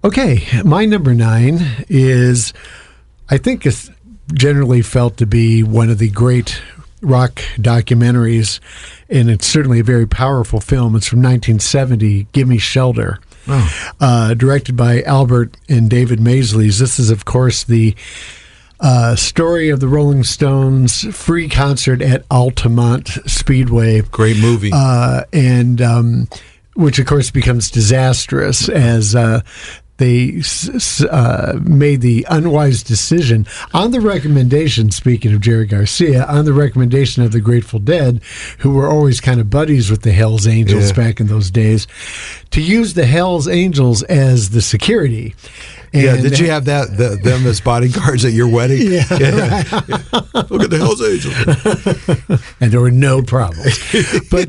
Okay, my number 9 is, I think it's generally felt to be one of the great rock documentaries, and it's certainly a very powerful film. It's from 1970, Gimme Shelter, directed by Albert and David Maysles. This is, of course, the story of the Rolling Stones' free concert at Altamont Speedway. Great movie. And which, of course, becomes disastrous as they made the unwise decision on the recommendation, speaking of Jerry Garcia, on the recommendation of the Grateful Dead, who were always kind of buddies with the Hells Angels back in those days, to use the Hells Angels as the security. And did you have them as bodyguards at your wedding? Yeah. Look at the Hells Angels. And there were no problems. But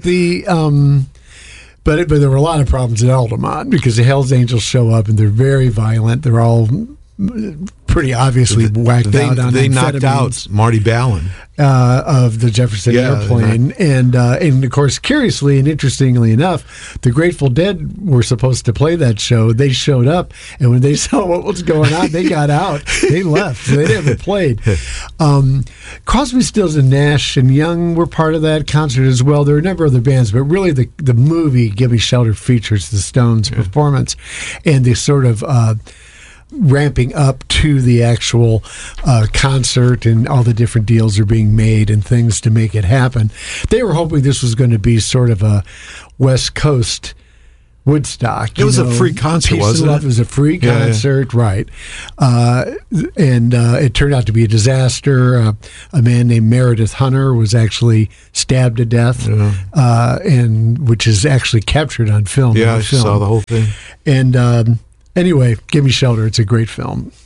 But there were a lot of problems at Altamont because the Hells Angels show up and they're very violent. They're all pretty obviously whacked out on They knocked out Marty Ballin of the Jefferson Airplane. And of course, curiously and interestingly enough, the Grateful Dead were supposed to play that show. They showed up, and when they saw what was going on, they got out. They left. So they never played. Crosby, Stills, and Nash and Young were part of that concert as well. There were a number of other bands, but really the movie Gimme Shelter features the Stones' performance and the sort of ramping up to the actual concert, and all the different deals are being made and things to make it happen. They were hoping this was going to be sort of a West Coast Woodstock. It was a free concert, wasn't it? It was a free concert, right. And it turned out to be a disaster. A man named Meredith Hunter was actually stabbed to death, and which is actually captured on film. Yeah, I saw the whole thing. And anyway, Gimme Shelter. It's a great film.